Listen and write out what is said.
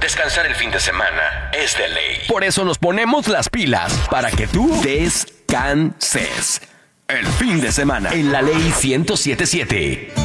Descansar el fin de semana es de ley. Por eso nos ponemos las pilas para que tú descanses. El fin de semana en la Ley 107.7.